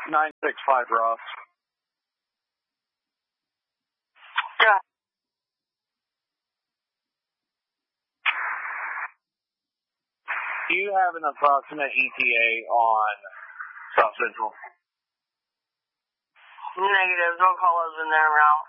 965 Ross. Yeah. Do you have an approximate ETA on South Central? Negative. Don't call us in there, Ralph.